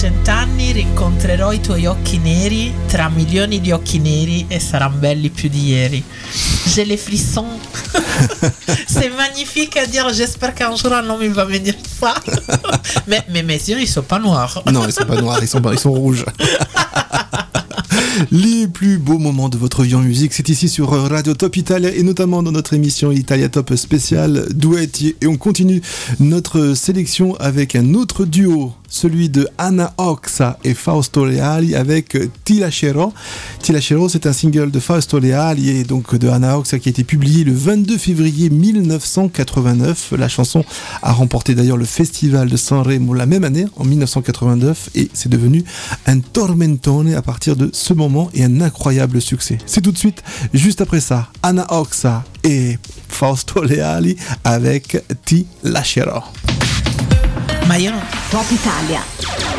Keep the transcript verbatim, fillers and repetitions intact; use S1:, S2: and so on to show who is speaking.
S1: cent'anni rincontrerò i tuoi occhi neri tra milioni di occhi neri et saranno belli più di ieri. J'ai les frissons. C'est magnifique à dire. J'espère qu'un jour un homme il va me dire ça. mais, mais mes yeux ils sont pas noirs.
S2: Non, ils sont pas noirs, ils sont, ils sont rouges. Les plus beaux moments de votre vie en musique, c'est ici sur Radio Top Italia et notamment dans notre émission Italia Top spéciale duetti. Et on continue notre sélection avec un autre duo, celui de Anna Oxa et Fausto Leali avec Ti lascerò. Ti lascerò, c'est un single de Fausto Leali et donc de Anna Oxa qui a été publié le vingt-deux février mille neuf cent quatre-vingt-neuf. La chanson a remporté d'ailleurs le festival de Sanremo la même année, en mille neuf cent quatre-vingt-neuf, et c'est devenu un tormentone à partir de ce moment et un incroyable succès. C'est tout de suite, juste après ça, Anna Oxa et Fausto Leali avec Ti lascerò.
S1: Ma io non...
S3: Top Italia.